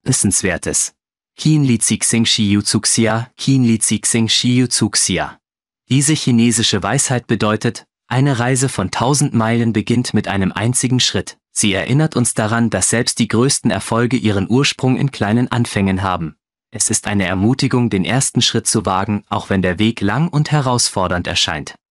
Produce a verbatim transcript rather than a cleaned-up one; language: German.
Wissenswertes. Qin Li Zixing Shiyu Zuxia, Qin Li Zixing Shiyu Zuxia. Diese chinesische Weisheit bedeutet, eine Reise von tausend Meilen beginnt mit einem einzigen Schritt. Sie erinnert uns daran, dass selbst die größten Erfolge ihren Ursprung in kleinen Anfängen haben. Es ist eine Ermutigung, den ersten Schritt zu wagen, auch wenn der Weg lang und herausfordernd erscheint.